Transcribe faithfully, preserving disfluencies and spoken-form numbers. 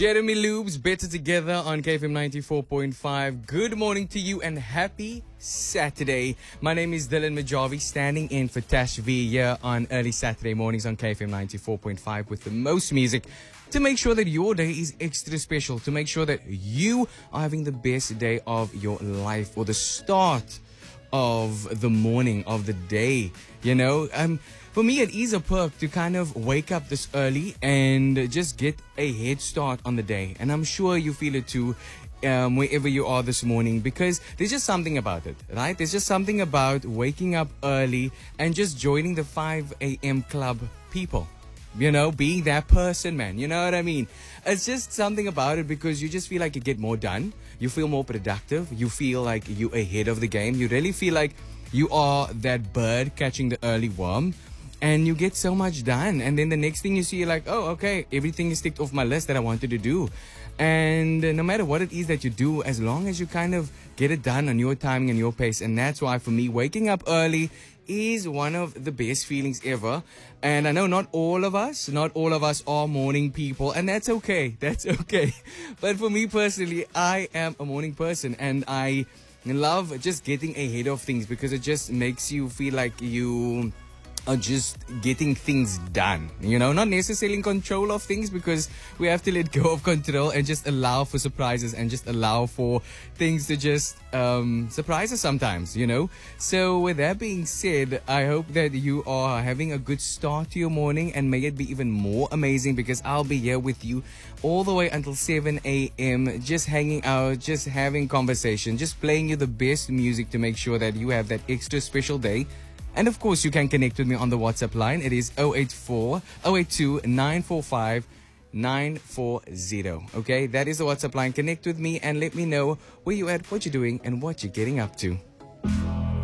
Jeremy Lubes, Better Together on K F M ninety-four point five. Good morning to you and happy Saturday. My name is Dylan Majavi, standing in for Tash V here on early Saturday mornings on K F M ninety-four point five with the most music to make sure that your day is extra special, to make sure that you are having the best day of your life or the start of the morning, of the day. You know, um, for me, it is a perk to kind of wake up this early and just get a head start on the day. And I'm sure you feel it too, um, wherever you are this morning, because there's just something about it, right? There's just something about waking up early and just joining the five a.m. club people. You know, being that person, man. You know what I mean? It's just something about it because you just feel like you get more done. You feel more productive. You feel like you're ahead of the game. You really feel like you are that bird catching the early worm. And you get so much done. And then the next thing you see, you're like, oh, okay, everything is ticked off my list that I wanted to do. And no matter what it is that you do, as long as you kind of get it done on your timing and your pace. And that's why for me, waking up early is one of the best feelings ever. And I know not all of us, not all of us are morning people. And that's okay. That's okay. But for me personally, I am a morning person. And I love just getting ahead of things because it just makes you feel like you are just getting things done, you know, not necessarily in control of things because we have to let go of control and just allow for surprises and just allow for things to just um, surprise us sometimes, you know. So with that being said, I hope that you are having a good start to your morning and may it be even more amazing because I'll be here with you all the way until seven a.m. just hanging out, just having conversation, just playing you the best music to make sure that you have that extra special day. And of course, you can connect with me on the WhatsApp line. It is zero eight four, zero eight two, nine four five, nine four zero. Okay, that is the WhatsApp line. Connect with me and let me know where you're at, what you're doing, and what you're getting up to.